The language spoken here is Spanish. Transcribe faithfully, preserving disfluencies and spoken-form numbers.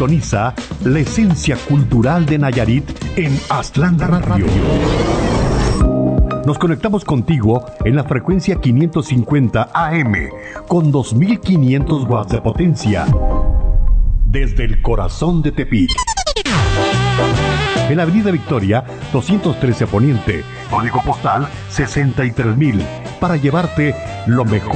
Sintoniza la esencia cultural de Nayarit en Aztlán Radio. Nos conectamos contigo en la frecuencia quinientos cincuenta A M con dos mil quinientos watts de potencia desde el corazón de Tepic. En la Avenida Victoria, doscientos trece Poniente, código postal sesenta y tres mil, para llevarte lo mejor